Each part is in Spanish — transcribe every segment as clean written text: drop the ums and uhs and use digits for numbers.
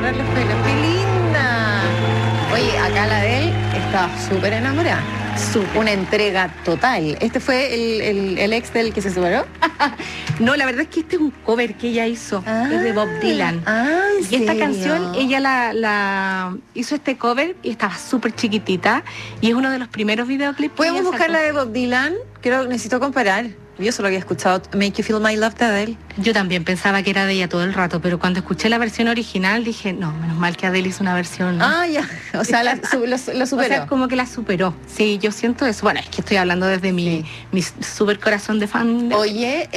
parar los pelos. ¡Qué linda! Oye, acá la de él estaba súper enamorada. Una entrega total. ¿Este fue el ex del que se separó? No, la verdad es que este es un cover que ella hizo, es de Bob Dylan. ¿En y esta serio? canción, ella la hizo este cover y estaba súper chiquitita. Y es uno de los primeros videoclips. ¿Podemos buscar la de Bob Dylan? Necesito comparar. Yo solo había escuchado Make You Feel My Love de Adele. Yo también pensaba que era de ella todo el rato, pero cuando escuché la versión original dije, no, menos mal que Adele hizo una versión. Ya. O sea, lo superó. O sea, como que la superó. Sí, yo siento eso. Bueno, es que estoy hablando desde mi súper corazón de fan. Oye,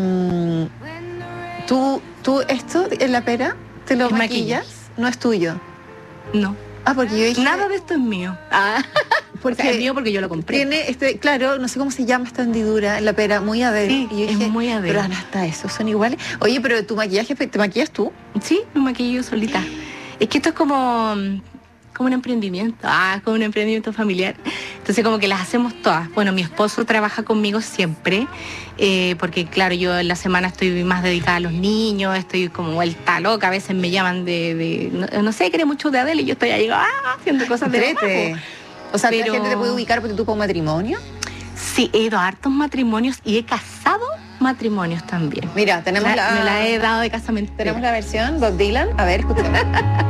¿tú esto en la pera te lo maquillas? No es tuyo. No. Porque yo dije... Nada de esto es mío. Porque o sea, es mío porque yo lo compré. Tiene claro, no sé cómo se llama esta hendidura en la pera, muy Adele. Sí, y yo dije, es muy Adele. Pero hasta eso son iguales. Oye, pero tu maquillaje, ¿te maquillas tú? Sí, me maquillo yo solita. Es que esto es como un emprendimiento, como un emprendimiento familiar. Entonces como que las hacemos todas. Bueno, mi esposo trabaja conmigo siempre, porque claro, yo en la semana estoy más dedicada a los niños, estoy como vuelta loca, a veces me llaman no sé, quiere mucho de Adele y yo estoy ahí haciendo cosas de mamá. O sea, ¿la gente te puede ubicar porque tú para un matrimonio? Sí, he ido a hartos matrimonios y he casado matrimonios también. Mira, tenemos me la he dado de casamiento. Tenemos la versión Bob Dylan. A ver, escuchemos.